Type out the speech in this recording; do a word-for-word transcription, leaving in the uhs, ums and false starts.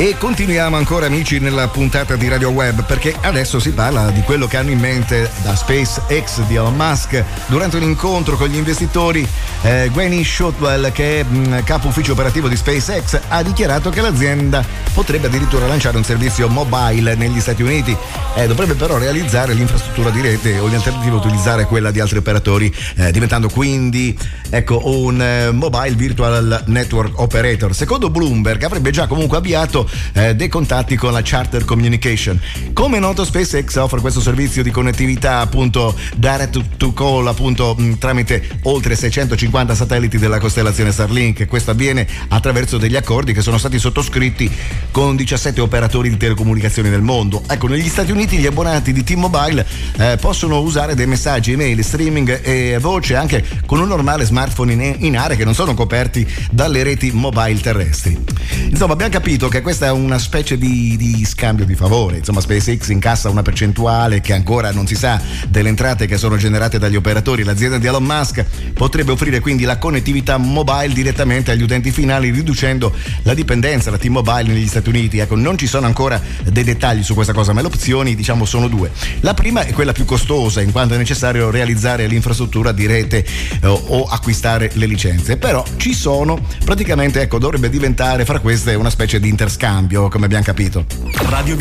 E continuiamo ancora, amici, nella puntata di Radio Web, perché adesso si parla di quello che hanno in mente da SpaceX di Elon Musk. Durante un incontro con gli investitori, eh, Gwynne Shotwell, che è mh, capo ufficio operativo di SpaceX, ha dichiarato che l'azienda potrebbe addirittura lanciare un servizio mobile negli Stati Uniti. Eh, dovrebbe però realizzare l'infrastruttura di rete o in alternativa utilizzare quella di altri operatori, eh, diventando quindi ecco un eh, mobile virtual network operator. Secondo Bloomberg avrebbe già comunque avviato eh, dei contatti con la Charter Communication. Come noto, SpaceX offre questo servizio di connettività appunto direct to call appunto mh, tramite oltre seicentocinquanta satelliti della costellazione Starlink. Questo avviene attraverso degli accordi che sono stati sottoscritti con diciassette operatori di telecomunicazioni nel mondo. Ecco, negli Stati Uniti gli abbonati di T-Mobile eh, possono usare dei messaggi, email, streaming e voce anche con un normale smartphone in, in area che non sono coperti dalle reti mobile terrestri. Insomma, abbiamo capito che questa è una specie di, di scambio di favore. Insomma, SpaceX incassa una percentuale che ancora non si sa delle entrate che sono generate dagli operatori. L'azienda di Elon Musk potrebbe offrire quindi la connettività mobile direttamente agli utenti finali, riducendo la dipendenza da T-Mobile negli Stati Uniti. Ecco, non ci sono ancora dei dettagli su questa cosa, ma le opzioni, diciamo, sono due. La prima è quella più costosa, in quanto è necessario realizzare l'infrastruttura di rete eh, o acquistare le licenze. Però ci sono, praticamente, ecco, dovrebbe diventare fra queste una specie di interscambio, come abbiamo capito. Radio